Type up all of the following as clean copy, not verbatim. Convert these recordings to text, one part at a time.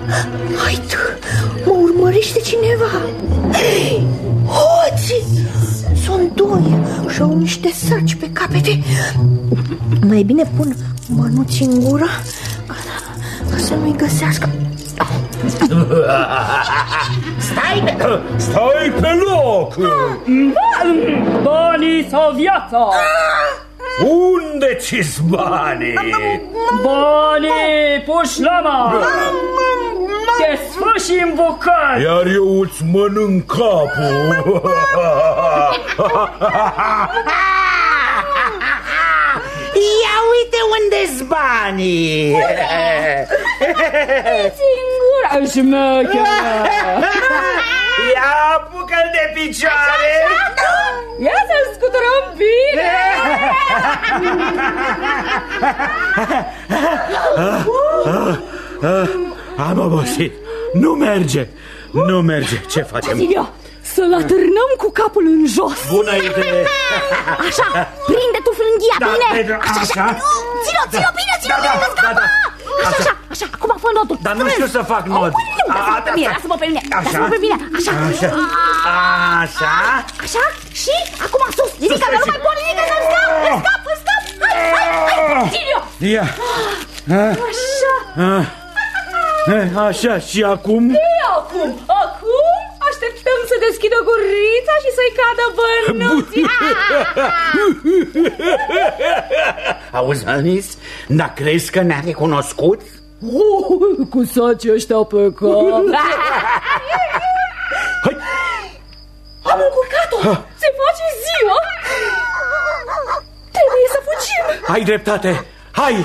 Hai tu, mă urmărește cineva. Hoții! Sunt doi și au niște sărci pe capete. Mai bine pun mănuți în gură ca să nu-i găsească. Stai pe loc! Banii sau viața? Unde ți-s banii? Banii puși la masă! Te sfârși în bucăți! Iar eu îți mănânc capul! Ia uite unde-s banii! Ți-n gura, șmecher! Ia apucă-l de picioare! Ia să-l scuturăm bine! Am obosit. Nu merge. Nu merge. Ce facem? Silvio, să-l atârnăm cu capul în jos. Bună idee. Așa, prinde tu frânghia, bine. Așa. Ține-o bine, ține-o bine, că scapă. Așa, acum fă nodul. Dar nu știu să fac nod. Lasă-mă pe mine, lasă-mă pe mine. Așa, și acum sus. Zica, dar nu mai pot nimic, să-mi scap. Hai, Silvio. Ia. Așa, și acum? Acum așteptăm să deschidă gurița și să-i cadă bănuții. Auzi, Anis, dar crezi că ne-a recunoscut? Cu sacii ăștia pe cap. Hai. Am încurcat-o. Se face ziua. Trebuie să fugim. Ai dreptate. Hai.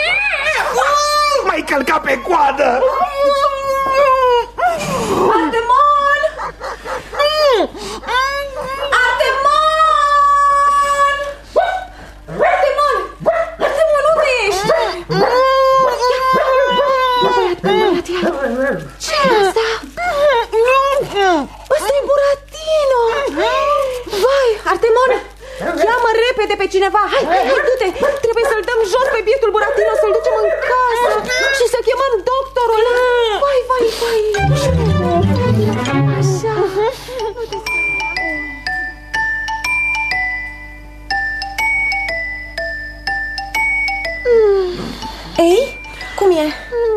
M-ai călcat pe coadă! Artemon! Unde ești? Ce-i asta? Ăsta-i Buratino! Vai, Artemon! Cheamă repede pe cineva. Hai, du-te. Trebuie să-l dăm jos pe bietul Buratino, să-l ducem în casă și să chemăm doctorul. Vai. Așa. Ei, cum e?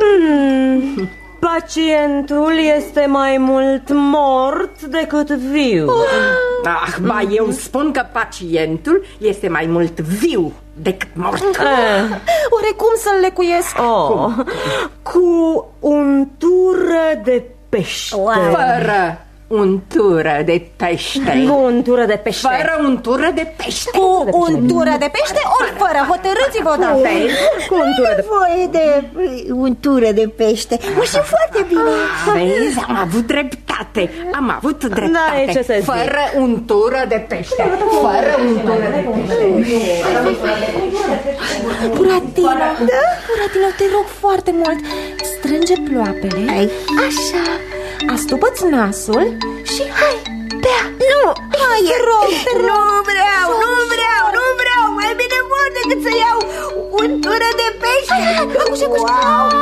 Pacientul este mai mult mort decât viu. Ba, eu spun că pacientul este mai mult viu decât mort. Oare cum să-l lecuiesc? Cu untură de pește. Fără untură de pește. Cu untură de pește. Fără untură de pește. Cu untură de pește ori fără? Hotărâți-vă odată. Cu untură de Nevoie de untură de pește. Mă simt foarte bine. Vezi, am avut dreptate. N-ai ce să zic. Fără untură de pește. Fără untură de pește. Buratino, te rog foarte mult, strânge ploapele. Așa. Astupă-ți nasul și hai, bea. Nu, hai, te rog. Nu vreau. Mai bine mor decât să iau untură de pește. Wow,